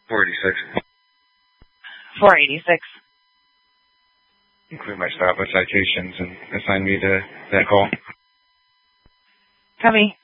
486. 486. Include my stop with citations and assign me to that call. Copy.